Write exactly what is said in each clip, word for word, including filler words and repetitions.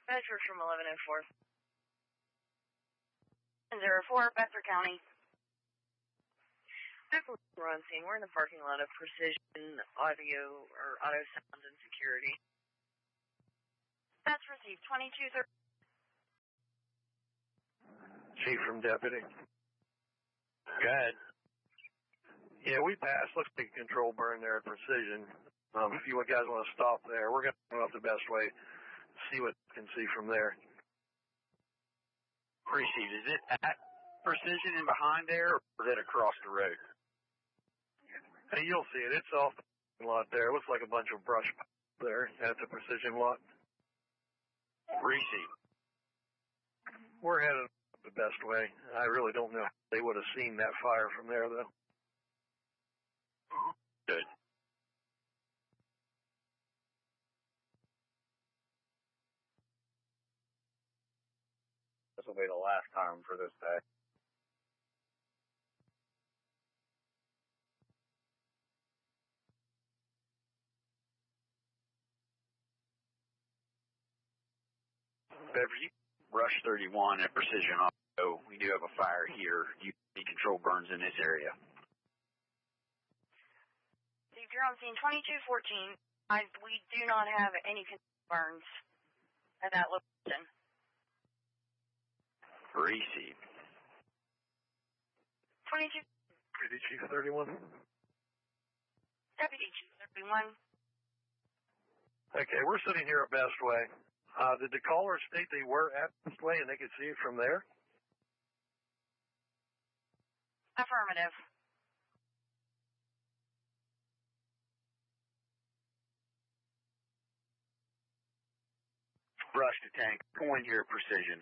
Bedford from eleven oh four. zero four, Bedford County. We're on scene. We're in the parking lot of Precision Audio or Auto Sound and Security. That's received twenty-two thirty. Chief from Deputy. Go ahead. Yeah, we passed. Looks like a control burn there at Precision. Um, if you guys want to stop there, we're going to go up the best way, see what we can see from there. Appreciate it. Is it at Precision and behind there, or is it across the road? Hey, you'll see it. It's off the lot there. It looks like a bunch of brush there at the Precision lot. Receive. We're headed the best way. I really don't know if they would have seen that fire from there, though. Good. This will be the last time for this day. Beverly, Rush thirty-one at Precision Auto. We do have a fire here. You see control burns in this area. If you're on scene twenty-two fourteen, I, we do not have any burns at that location. Receive. twenty-two. Deputy Chief thirty-one. Deputy Chief thirty-one. Okay, we're sitting here at Bestway. Uh, did the caller state they were at Bestway and they could see it from there? Affirmative. Brush to tank. Point here at Precision.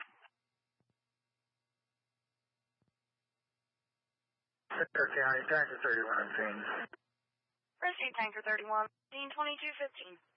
Centre County, Tanker thirty-one on scene. Receive Tanker thirty-one, scene twenty-two fifteen.